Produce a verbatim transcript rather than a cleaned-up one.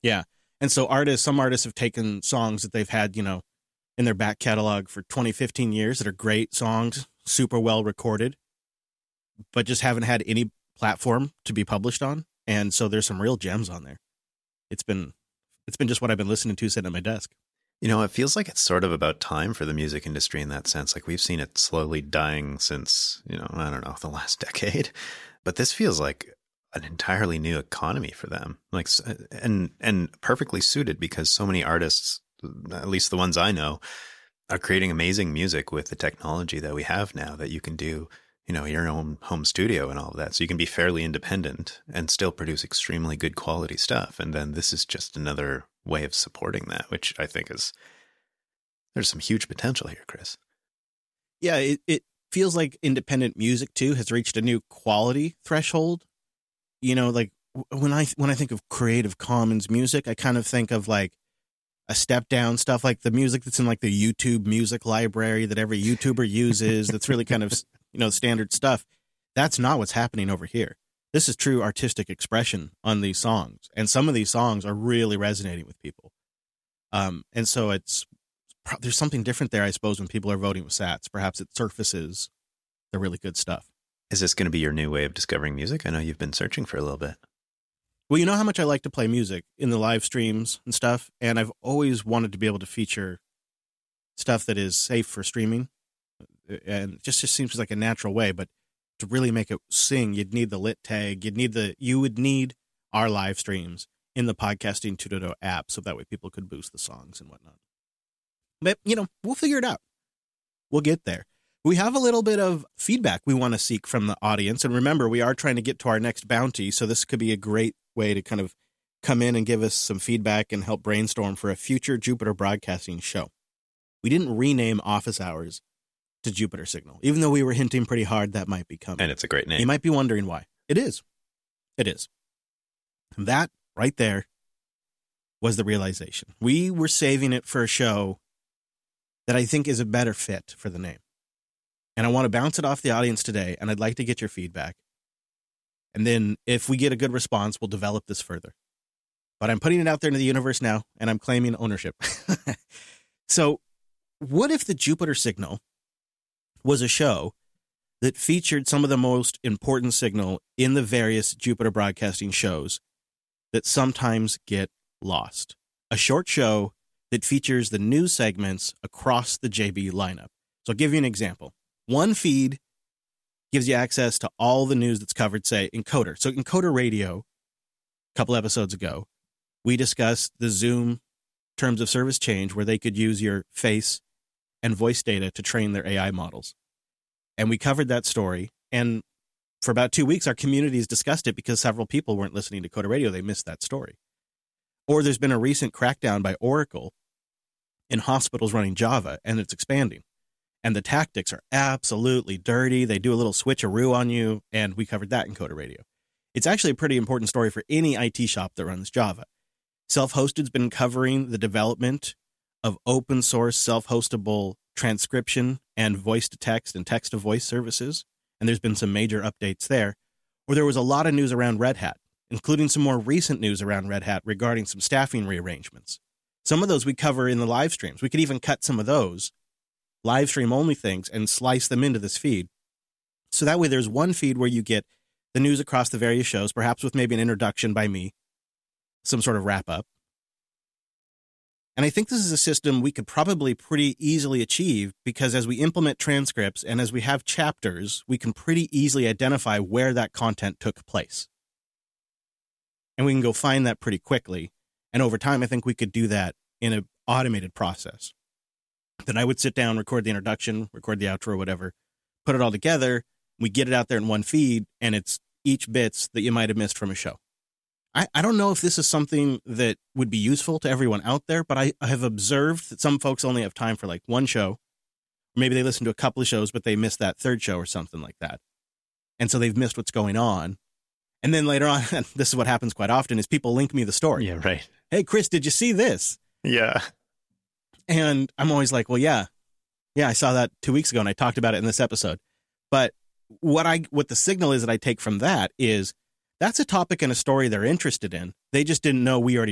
Yeah. And so artists, some artists have taken songs that they've had, you know, in their back catalog for twenty, fifteen years that are great songs, super well recorded, but just haven't had any platform to be published on. And so there's some real gems on there. It's been, it's been just what I've been listening to sitting at my desk. You know, it feels like it's sort of about time for the music industry in that sense. Like we've seen it slowly dying since, you know, I don't know, the last decade. But this feels like an entirely new economy for them. Like, and and perfectly suited because so many artists, at least the ones I know, are creating amazing music with the technology that we have now that you can do, you know, your own home studio and all of that. So you can be fairly independent and still produce extremely good quality stuff. And then this is just another way of supporting that, which I think is, there's some huge potential here, Chris. Yeah, it, it feels like independent music too has reached a new quality threshold. You know, like when I when I think of Creative Commons music, I kind of think of like a step down stuff, like the music that's in like the YouTube music library that every YouTuber uses. That's really kind of, you know, standard stuff. That's not what's happening over here. This is true artistic expression on these songs. And some of these songs are really resonating with people. Um, and so it's, there's something different there, I suppose, when people are voting with sats. Perhaps it surfaces the really good stuff. Is this going to be your new way of discovering music? I know you've been searching for a little bit. Well, you know how much I like to play music in the live streams and stuff. And I've always wanted to be able to feature stuff that is safe for streaming. And it just, just seems like a natural way. But to really make it sing, you'd need the lit tag. You'd need the, you would need our live streams in the Podcasting two point oh app. So that way people could boost the songs and whatnot. But, you know, we'll figure it out. We'll get there. We have a little bit of feedback we want to seek from the audience. And remember, we are trying to get to our next bounty. So this could be a great way to kind of come in and give us some feedback and help brainstorm for a future Jupiter Broadcasting show. We didn't rename Office Hours to Jupiter Signal, even though we were hinting pretty hard that might be coming. And it's a great name. You might be wondering why. It is. It is. And that right there was the realization. We were saving it for a show that I think is a better fit for the name. And I want to bounce it off the audience today, and I'd like to get your feedback. And then if we get a good response, we'll develop this further. But I'm putting it out there into the universe now, and I'm claiming ownership. So what if the Jupiter Signal was a show that featured some of the most important signal in the various Jupiter Broadcasting shows that sometimes get lost? A short show that features the news segments across the J B lineup. So I'll give you an example. One feed gives you access to all the news that's covered, say, Encoder. So Encoder Radio, a couple episodes ago, we discussed the Zoom terms of service change where they could use your face and voice data to train their A I models. And we covered that story. And for about two weeks, our communities discussed it because several people weren't listening to Coder Radio. They missed that story. Or there's been a recent crackdown by Oracle in hospitals running Java, and it's expanding. And the tactics are absolutely dirty. They do a little switcheroo on you, and we covered that in Coder Radio. It's actually a pretty important story for any I T shop that runs Java. Self-Hosted's been covering the development of open source self-hostable transcription and voice-to-text and text-to-voice services, and there's been some major updates there. Or there was a lot of news around Red Hat, including some more recent news around Red Hat regarding some staffing rearrangements. Some of those we cover in the live streams. We could even cut some of those live stream only things and slice them into this feed. So that way there's one feed where you get the news across the various shows, perhaps with maybe an introduction by me, some sort of wrap up. And I think this is a system we could probably pretty easily achieve because as we implement transcripts and as we have chapters, we can pretty easily identify where that content took place. And we can go find that pretty quickly. And over time, I think we could do that in an automated process. Then I would sit down, record the introduction, record the outro, whatever, put it all together. We get it out there in one feed, and it's each bits that you might have missed from a show. I, I don't know if this is something that would be useful to everyone out there, but I, I have observed that some folks only have time for like one show. Maybe they listen to a couple of shows, but they missed that third show or something like that. And so they've missed what's going on. And then later on, and this is what happens quite often, is people link me the story. Yeah, right. Hey, Chris, did you see this? Yeah. And I'm always like, well, yeah, yeah, I saw that two weeks ago and I talked about it in this episode. But what I, what the signal is that I take from that is that's a topic and a story they're interested in. They just didn't know we already